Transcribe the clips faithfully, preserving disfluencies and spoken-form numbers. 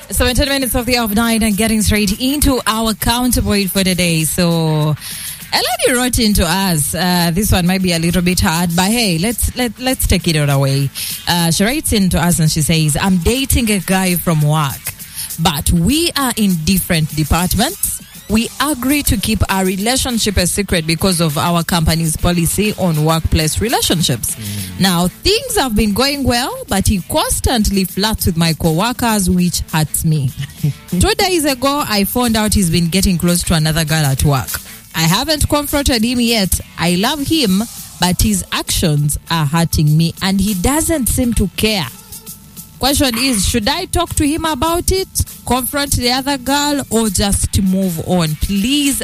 seventeen minutes of the hour of nine and getting straight into our counterpoint for today. So, a lady wrote into us. Uh, this one might be a little bit hard, but hey, let's let let's take it all away. Uh, she writes into us and she says, "I'm dating a guy from work, but we are in different departments. We agree to keep our relationship a secret because of our company's policy on workplace relationships. Mm. Now, things have been going well, but he constantly flirts with my co-workers, which hurts me. Two days ago, I found out he's been getting close to another girl at work. I haven't confronted him yet. I love him, but his actions are hurting me, and he doesn't seem to care. Question is, should I talk to him about it, confront the other girl, or just move on? Please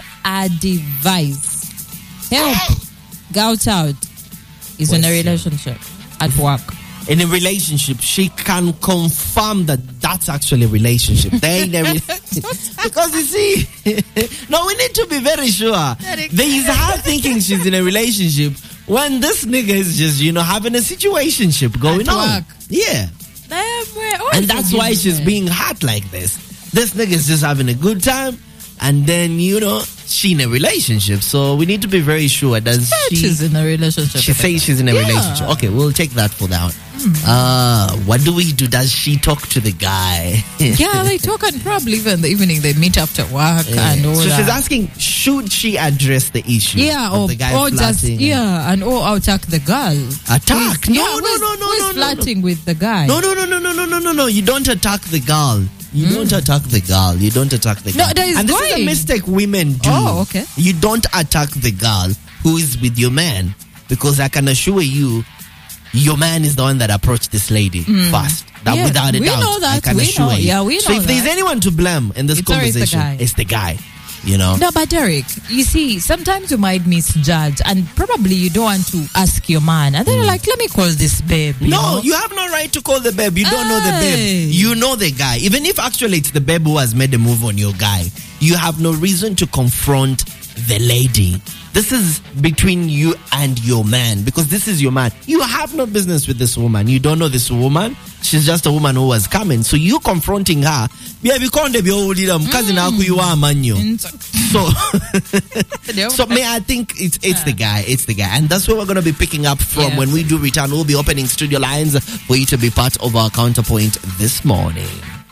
advise. Help. Girl child is in a relationship at work. In a relationship, she can confirm that that's actually a relationship. They ain't a re- because you see, no, we need to be very sure. There is her thinking she's in a relationship when this nigga is just, you know, having a situationship going at on. Work. Yeah. And that's why she's being hot like this. This nigga is just having a good time, and then, you know, she in a relationship. So we need to be very sure. Does she? She's in a relationship. She says she's in a yeah. relationship. Okay, we'll take that for that. Mm. Uh, what do we do? Does she talk to the guy? Yeah, they talk, and probably even in the evening they meet after work yeah. and all so that. So she's asking, should she address the issue? Yeah, of or, the guy or just yeah, and or attack the girl. Attack? Who's, no, yeah, no, no, no, who's no, no, flirting no. with the guy? No, no, no, no, no, no, no, no, no. You don't attack the girl. You mm. don't attack the girl. You don't attack the girl. No, there is and this going. is a mistake women do. Oh, okay. You don't attack the girl who is with your man, because I can assure you, your man is the one that approached this lady mm. first. That yeah, without a we doubt. Know that. I can we assure know. you. Yeah, we know so if that. there's anyone to blame in this it's conversation, the it's the guy. You know? No, but Derek, you see, sometimes you might misjudge, and probably you don't want to ask your man, and then mm. you're like, let me call this babe. You no, know? you have no right to call the babe. You don't Aye. know the babe. You know the guy. Even if actually it's the babe who has made a move on your guy, you have no reason to confront the lady. This is between you and your man, because this is your man. You have no business with this woman. You don't know this woman. She's just a woman who was coming. So you confronting her. Mm. So, so may I think it's it's the guy. It's the guy. And that's where we're going to be picking up from yes. when we do return. We'll be opening studio lines for you to be part of our counterpoint this morning.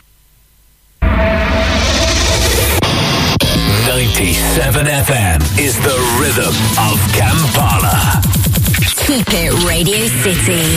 ninety-seven F M is the rhythm of Kampala. Keep it Radio City.